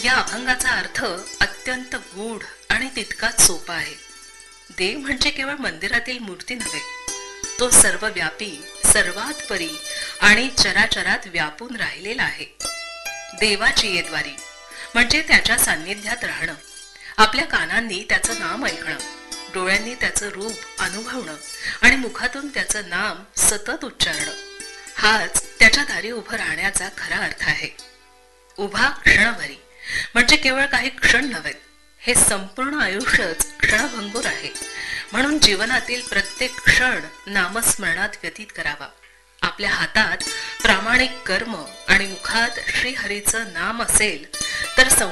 या अभंगाचा अर्थ अत्यंत गूढ आणि तितकाच सोपा आहे. देव म्हणजे केवळ मंदिरातील मूर्ती नव्हे, तो सर्वव्यापी, सर्वात परी आणि चराचरात व्यापून राहिलेला आहे. देवाची येद्वारी म्हणजे त्याच्या सान्निध्यात राहणं, आपल्या कानांनी त्याचं नाम ऐकणं, डोळ्यांनी त्याचं रूप अनुभवणं आणि मुखातून त्याचं नाम सतत उच्चारणं, हाच त्याच्या दारी उभं राहण्याचा खरा अर्थ आहे. उभा क्षणभरी म्हणजे केवळ काही क्षण नव्हे, हे संपूर्ण आयुष्यच क्षणभंगूर आहे. म्हणून जीवनातील प्रत्येक क्षण नामस्मरणात व्यतीत करावा. आपल्या हातात प्रामाणिक कर्म आणि मुखात श्रीहरीचं नाम असेल तर